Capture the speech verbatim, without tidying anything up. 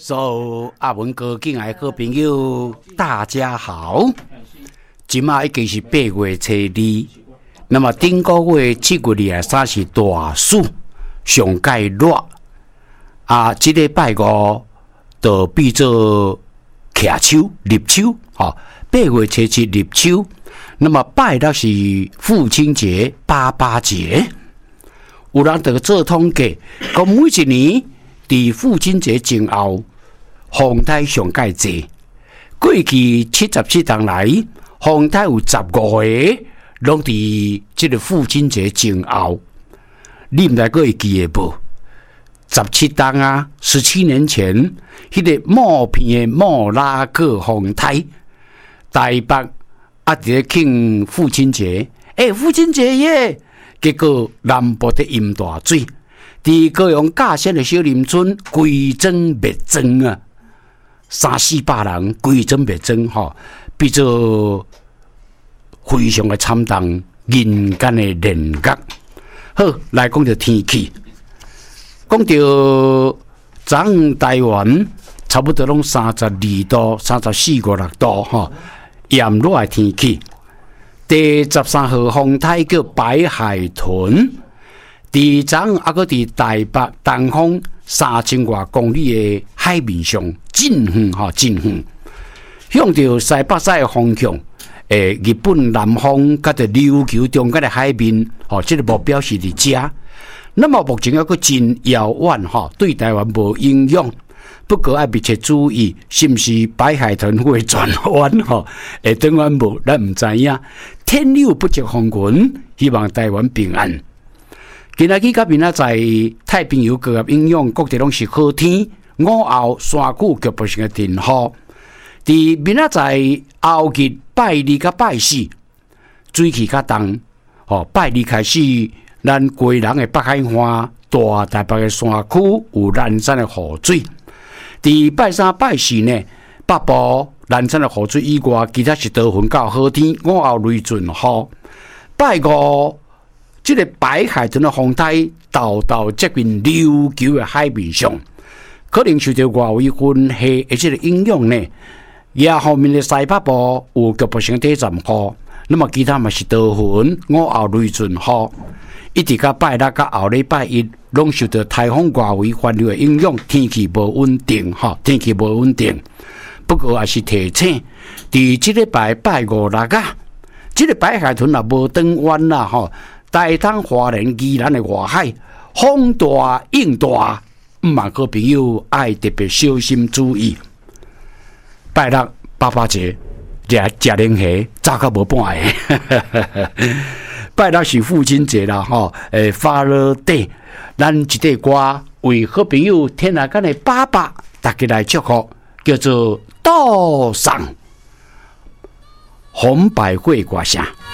所有阿文哥敬爱好朋友，大家好。今仔已经是八月初二，那么顶个月七月二十三是大暑，上介热。啊，这个礼拜五就变做徛秋、立秋，哈、哦，八月初七立秋。那么拜六是父亲节、爸爸节。有人就做统计，讲每一年伫父亲节前后，风台上介济。过去七十七年来，风台有十五个，拢伫即个父亲节前后。你毋知个会记诶无？十七档啊，十七年前，迄、那个某片诶莫拉克风台，台北啊，伫咧庆父亲节，诶、欸，父亲节耶！结果南部的淹大水，伫高雄架线的小林村规庄灭庄啊，三四百人规庄灭庄吼，变做非常的惨重，人间的炼狱。好，来讲到天气，讲到昨昏台湾差不多拢三十二度、三十四、五六度吼，炎热的天气。第十三号风台叫白海豚，伫昨昏还佫伫台北东方三千外公里的海面上进远吼进远，向着西北西的方向，诶，日本南方甲着琉球中间的海面，吼、哦，这个目标是伫遮。那么目前还佫真遥远吼，对台湾无影响。不过要密切注意，是毋是白海豚会转弯吼？会转弯无？咱毋知影。天有不测风云，希望台湾平安。今仔日甲明仔载太平洋高压影响，各地拢是好天。午后山区局部性的阵雨。伫明仔载后日拜二甲拜四，水气较重。哦，拜二开始，咱贵人的北海岸、大台北的山区有南山的雨水。伫拜三、拜四呢，北部、南山的雨水以外，其他是多云到好天，午后雷阵雨。拜五，这个白海豚的风台到到接近琉球的海面上，可能受到外围云系而且的影响呢。也后面的西北部有局部性地震雨，那么其他嘛是多云，午后雷阵雨。一直到拜六到后礼拜一，拢受到台风外围环流的影响，天气无稳定，哈，天气无稳定。不过也是提醒，伫即礼拜拜五六啊，即个白海豚也无转弯啦，吼，台东、花莲、宜兰的外海，风大影大，毋嘛好朋友爱特别小心注意。拜六爸爸节，食食零虾，早到无半个。拜六是父亲节啦，吼，诶 ，Father Day， 咱一块歌为好朋友天下间的爸爸，大家来祝福，叫做道上红百会歌声。